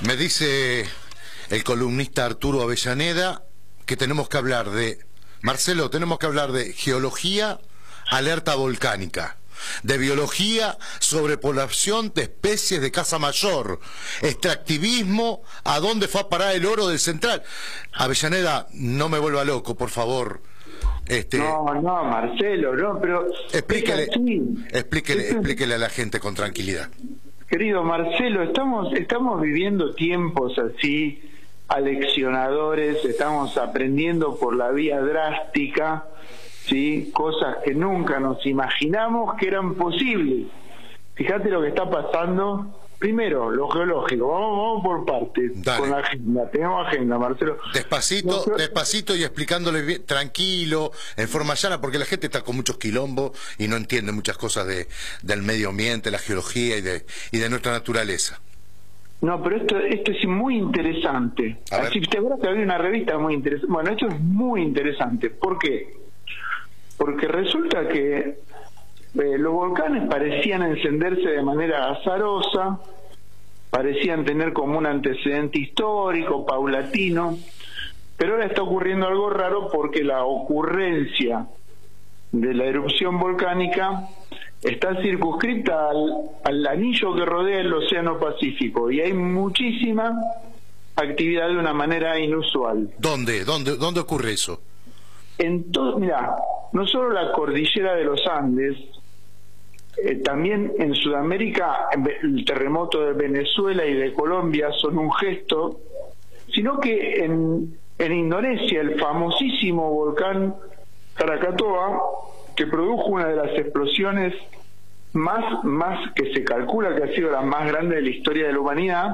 Me dice el columnista Arturo Avellaneda que tenemos que hablar de... Marcelo, tenemos que hablar de geología, alerta volcánica, de biología, sobrepoblación de especies de caza mayor, extractivismo, ¿a dónde fue a parar el oro del Central? Avellaneda, no me vuelva loco, por favor. No, Marcelo, no, pero... Explíquele a la gente con tranquilidad. Querido Marcelo, estamos viviendo tiempos así, aleccionadores, estamos aprendiendo por la vía drástica, ¿sí? Cosas que nunca nos imaginamos que eran posibles. Fíjate lo que está pasando. Primero, lo geológico, vamos por partes. Dale. Con la agenda, tenemos agenda, Marcelo. Despacito y explicándole bien, tranquilo, en forma llana, porque la gente está con muchos quilombos y no entiende muchas cosas del medio ambiente, la geología y de nuestra naturaleza. No, pero esto es muy interesante. Así te acuerdas que había una revista muy interesante. Bueno, esto es muy interesante. ¿Por qué? Porque resulta que los volcanes parecían encenderse de manera azarosa, parecían tener como un antecedente histórico, paulatino, pero ahora está ocurriendo algo raro porque la ocurrencia de la erupción volcánica está circunscrita al anillo que rodea el Océano Pacífico y hay muchísima actividad de una manera inusual. ¿Dónde ocurre eso? En todo, mira, no solo la cordillera de los Andes, también en Sudamérica el terremoto de Venezuela y de Colombia son un gesto, sino que en Indonesia el famosísimo volcán Krakatoa, que produjo una de las explosiones más que se calcula que ha sido la más grande de la historia de la humanidad,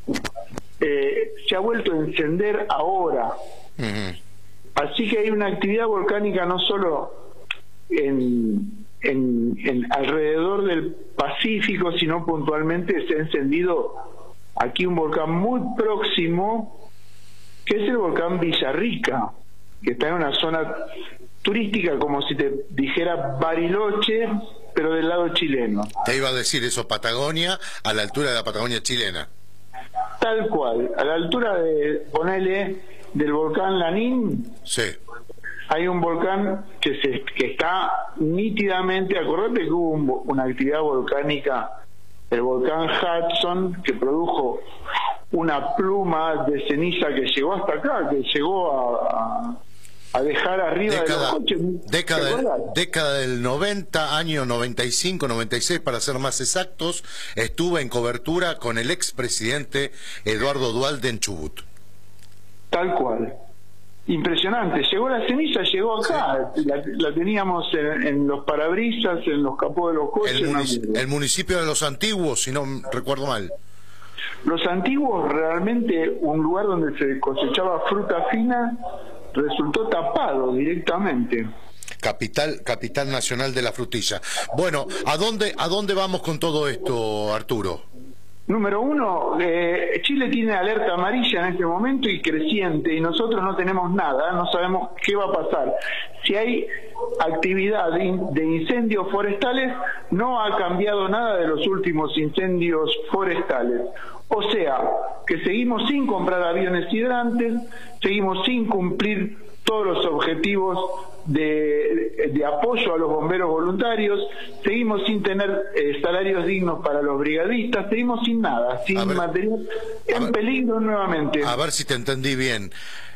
se ha vuelto a encender ahora. Así que hay una actividad volcánica no solo alrededor del Pacífico, sino puntualmente se ha encendido aquí un volcán muy próximo, que es el volcán Villarrica, que está en una zona turística, como si te dijera Bariloche, pero del lado chileno. Te iba a decir eso, Patagonia, a la altura de la Patagonia chilena. Tal cual, a la altura de, ponele, del volcán Lanín. Sí. Hay un volcán que está nítidamente, acordate que hubo una actividad volcánica, el volcán Hudson, que produjo una pluma de ceniza que llegó hasta acá, que llegó a dejar arriba de los coches. Década del 90, año 95, 96 para ser más exactos, estuve en cobertura con el expresidente Eduardo Duhalde en Chubut. Tal cual. Impresionante, llegó la ceniza, llegó acá, sí. La teníamos en los parabrisas, en los capós de los coches. El municipio de Los Antiguos, si no recuerdo mal. Los Antiguos, realmente un lugar donde se cosechaba fruta fina, resultó tapado directamente. Capital nacional de la frutilla. Bueno, ¿a dónde vamos con todo esto, Arturo? Número uno, Chile tiene alerta amarilla en este momento y creciente, y nosotros no tenemos nada, no sabemos qué va a pasar. Si hay actividad de incendios forestales, no ha cambiado nada de los últimos incendios forestales. O sea, que seguimos sin comprar aviones hidrantes, seguimos sin cumplir todos los objetivos de apoyo a los bomberos voluntarios, seguimos sin tener salarios dignos para los brigadistas, seguimos sin nada, sin material, en peligro nuevamente. A ver si te entendí bien.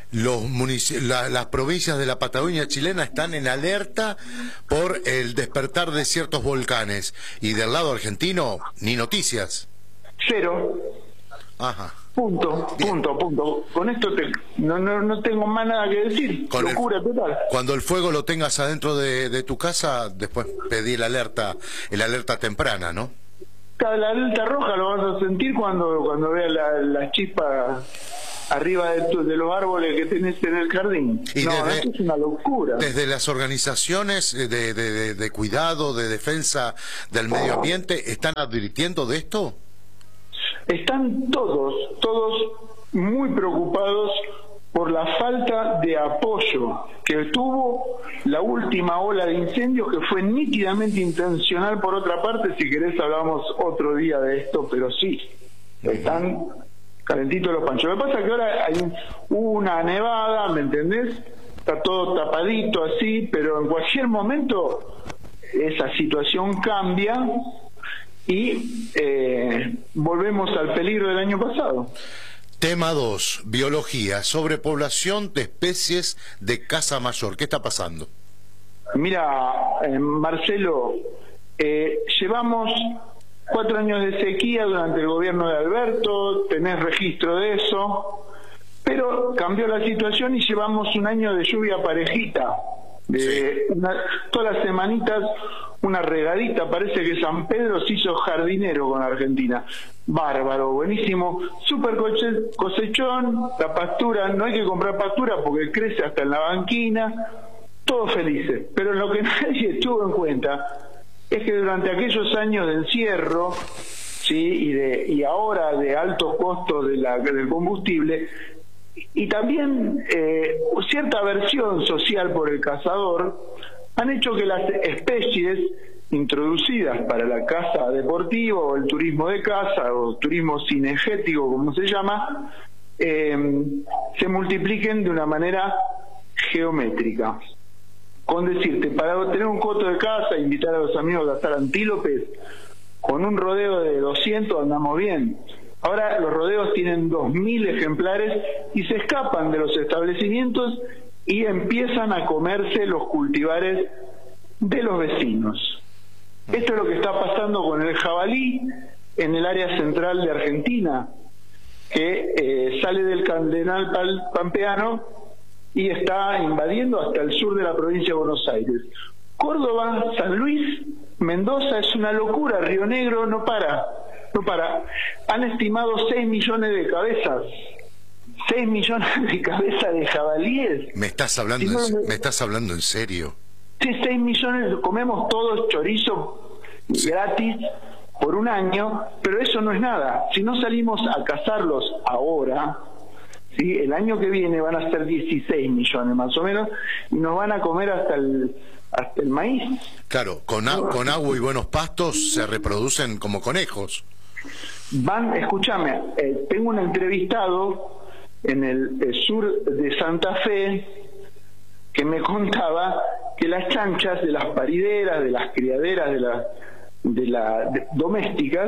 Las provincias de la Patagonia chilena están en alerta por el despertar de ciertos volcanes, y del lado argentino ni noticias. Cero. Ajá. Punto. Con esto no tengo más nada que decir. Locura total. Cuando el fuego lo tengas adentro de tu casa, después pedí la alerta temprana, ¿no? La alerta roja lo vas a sentir cuando veas la chispa arriba de los árboles que tenés en el jardín. Esto es una locura. Desde las organizaciones de cuidado, de defensa del medio ambiente, ¿están advirtiendo de esto? Están todos muy preocupados por la falta de apoyo que tuvo la última ola de incendios, que fue nítidamente intencional por otra parte. Si querés hablamos otro día de esto, pero sí, están calentito los panchos. Lo que pasa es que ahora hay una nevada, ¿me entendés? Está todo tapadito así, pero en cualquier momento esa situación cambia y volvemos al peligro del año pasado. Tema 2, biología, sobrepoblación de especies de caza mayor. ¿Qué está pasando? Mira, Marcelo, llevamos 4 años de sequía durante el gobierno de Alberto, tenés registro de eso, pero cambió la situación y llevamos un año de lluvia parejita. Todas las semanitas una regadita, parece que San Pedro se hizo jardinero con Argentina. Bárbaro, buenísimo, súper cosechón, la pastura, no hay que comprar pastura porque crece hasta en la banquina, todos felices. Pero lo que nadie tuvo en cuenta es que durante aquellos años de encierro, ¿sí? y ahora de altos costos del combustible, y también cierta aversión social por el cazador, han hecho que las especies introducidas para la caza deportiva o el turismo de caza o turismo cinegético, como se llama, se multipliquen de una manera geométrica. Con decirte, para tener un coto de caza, invitar a los amigos a cazar antílopes, con un rodeo de 200 andamos bien. Ahora los rodeos tienen 2000 ejemplares y se escapan de los establecimientos y empiezan a comerse los cultivares de los vecinos. Esto es lo que está pasando con el jabalí en el área central de Argentina, que sale del Cardenal Pampeano y está invadiendo hasta el sur de la provincia de Buenos Aires. Córdoba, San Luis, Mendoza, es una locura. Río Negro no para. Han estimado 6 millones de cabezas. 6 millones de cabezas de jabalíes. ¿Me estás hablando, ¿me estás hablando en serio? Sí, 6 millones, comemos todos chorizo gratis por un año, pero eso no es nada. Si no salimos a cazarlos ahora, ¿sí? El año que viene van a ser 16 millones más o menos, y nos van a comer hasta el maíz. Claro, con agua y buenos pastos se reproducen como conejos. Escúchame, tengo un entrevistado en el sur de Santa Fe que me contaba que las chanchas de las parideras, de las criaderas, de domésticas,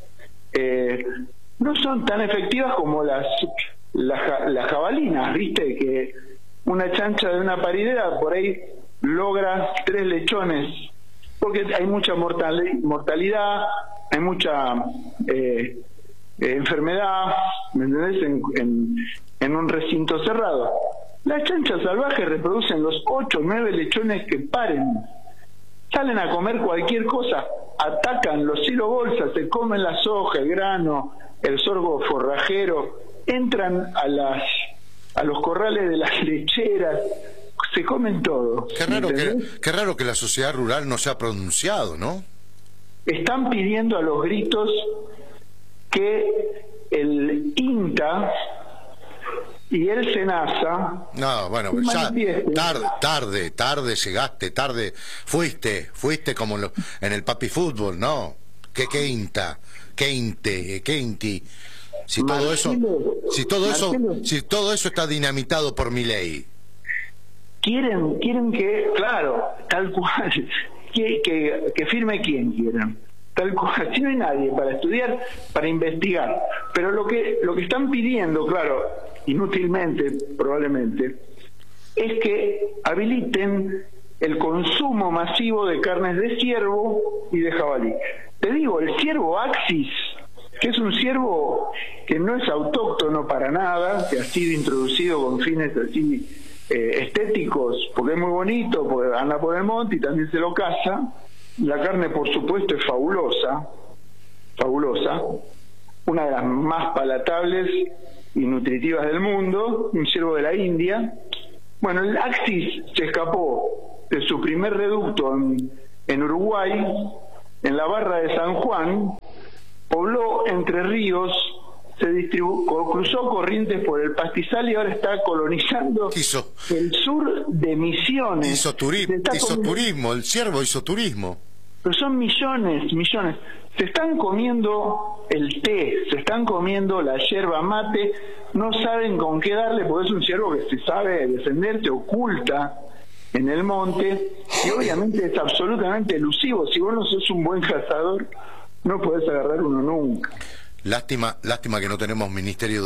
no son tan efectivas como las jabalinas, ¿viste? Que una chancha de una paridera por ahí logra 3 lechones, porque hay mucha mortalidad, hay mucha enfermedad, ¿me entendés? En un recinto cerrado. Las chanchas salvajes reproducen los 8 o 9 lechones que paren. Salen a comer cualquier cosa, atacan los silobolsas, se comen la soja, el grano, el sorgo forrajero, entran a los corrales de las lecheras, se comen todo. Qué raro que la sociedad rural no se ha pronunciado, ¿no? Están pidiendo a los gritos que el INTA y el SENASA... No, bueno, ya tarde llegaste, fuiste como en el papi fútbol, ¿no? ¿Qué INTA? ¿Qué INTI? Si todo eso está dinamitado por Milei. Quieren que, claro, tal cual, que firme quién quieren. Tal cual, si no hay nadie para estudiar, para investigar. Pero lo que están pidiendo, claro, inútilmente probablemente, es que habiliten el consumo masivo de carnes de ciervo y de jabalí. Te digo, el ciervo Axis, que es un ciervo que no es autóctono para nada, que ha sido introducido con fines así estéticos, porque es muy bonito, porque anda por el monte y también se lo caza. La carne, por supuesto, es fabulosa, una de las más palatables y nutritivas del mundo, un ciervo de la India. Bueno, el Axis se escapó de su primer reducto en Uruguay, en la Barra de San Juan, pobló Entre Ríos, cruzó Corrientes por el pastizal y ahora está colonizando el sur de Misiones. Hizo turismo, el ciervo hizo turismo. pero son millones. Se están comiendo el té, se están comiendo la yerba mate, no saben con qué darle, porque es un ciervo que se sabe defender, te oculta en el monte, y obviamente es absolutamente elusivo. Si vos no sos un buen cazador, no podés agarrar uno nunca. Lástima que no tenemos Ministerio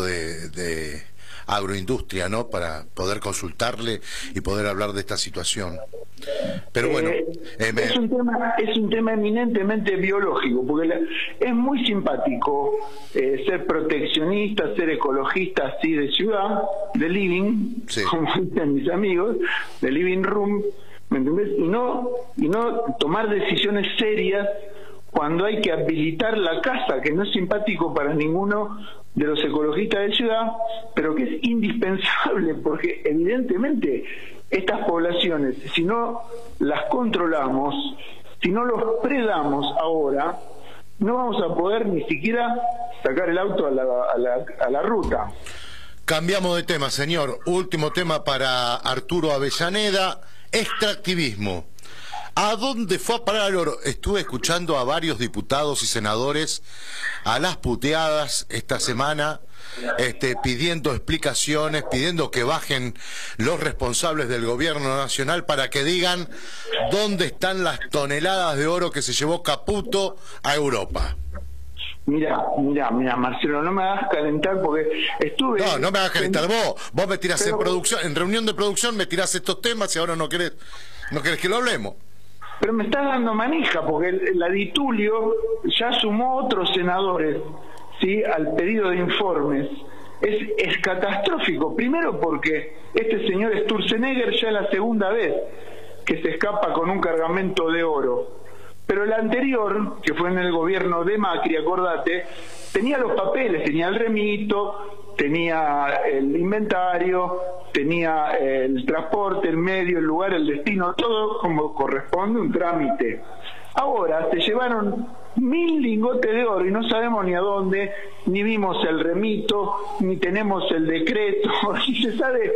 de Agroindustria, ¿no?, para poder consultarle y poder hablar de esta situación. Pero bueno, es un tema eminentemente biológico, porque es muy simpático ser proteccionista, ser ecologista así de ciudad, de living, sí, como dicen mis amigos, de living room, ¿me entendés? Y no tomar decisiones serias cuando hay que habilitar la caza, que no es simpático para ninguno de los ecologistas de ciudad, pero que es indispensable, porque evidentemente estas poblaciones, si no las controlamos, si no los predamos ahora, no vamos a poder ni siquiera sacar el auto a la ruta. Cambiamos de tema, señor. Último tema para Arturo Avellaneda: extractivismo. ¿A dónde fue a parar el oro? Estuve escuchando a varios diputados y senadores a las puteadas esta semana, pidiendo explicaciones, pidiendo que bajen los responsables del gobierno nacional para que digan dónde están las toneladas de oro que se llevó Caputo a Europa. Mira, Marcelo, no me hagas calentar porque estuve... No me hagas calentar vos me tirás en producción, en reunión de producción me tirás estos temas y ahora no querés que lo hablemos. Pero me estás dando manija, porque el aditulio ya sumó otros senadores, ¿sí?, al pedido de informes. Es catastrófico. Primero porque este señor Sturzenegger ya es la segunda vez que se escapa con un cargamento de oro. Pero el anterior, que fue en el gobierno de Macri, acordate, tenía los papeles, tenía el remito, tenía el inventario, tenía el transporte, el medio, el lugar, el destino, todo como corresponde un trámite. Ahora se llevaron 1000 lingotes de oro y no sabemos ni a dónde, ni vimos el remito, ni tenemos el decreto, y se sabe,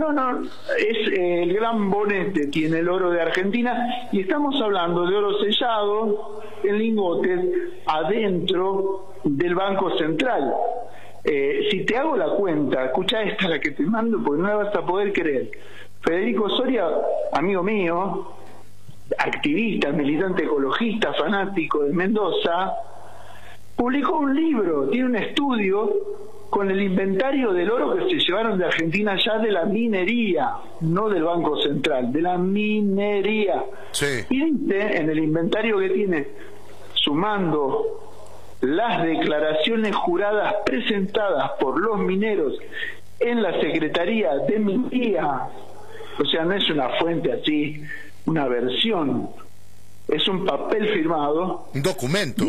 es el gran bonete, tiene el oro de Argentina, y estamos hablando de oro sellado en lingotes adentro del Banco Central. Si te hago la cuenta, escucha esta la que te mando porque no la vas a poder creer. Federico Soria, amigo mío, activista, militante ecologista, fanático de Mendoza, publicó un libro, tiene un estudio con el inventario del oro que se llevaron de Argentina ya de la minería, no del Banco Central, de la minería. Sí. Y dice en el inventario que tiene, sumando las declaraciones juradas presentadas por los mineros en la Secretaría de Minería, o sea, no es una fuente así, una versión, es un papel firmado, un documento,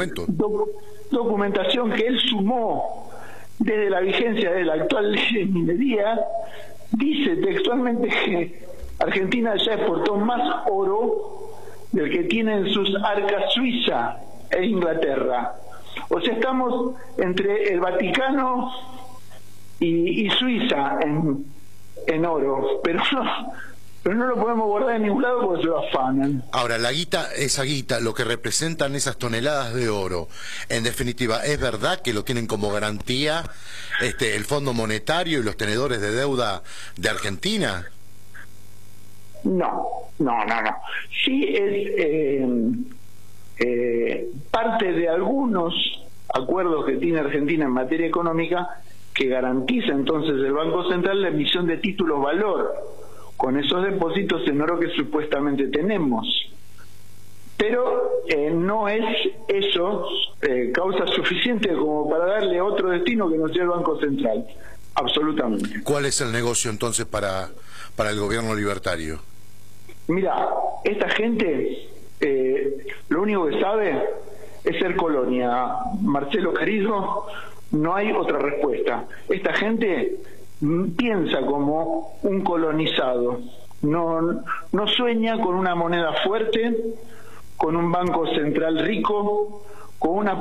documentación que él sumó desde la vigencia de la actual ley de minería. Dice textualmente que Argentina ya exportó más oro del que tiene en sus arcas Suiza e Inglaterra. O sea, estamos entre el Vaticano y Suiza en oro, pero no lo podemos guardar en ningún lado porque se lo afanan. Ahora, esa guita, lo que representan esas toneladas de oro, en definitiva, ¿es verdad que lo tienen como garantía el Fondo Monetario y los tenedores de deuda de Argentina? No. Sí es parte de algunos acuerdos que tiene Argentina en materia económica que garantiza entonces el Banco Central la emisión de títulos valor con esos depósitos en oro que supuestamente tenemos. Pero no es eso causa suficiente como para darle otro destino que no sea el Banco Central. Absolutamente. ¿Cuál es el negocio entonces para el gobierno libertario? Mira, esta gente lo único que sabe es ser colonia. Marcelo querido, no hay otra respuesta. Esta gente piensa como un colonizado, no sueña con una moneda fuerte, con un banco central rico, con una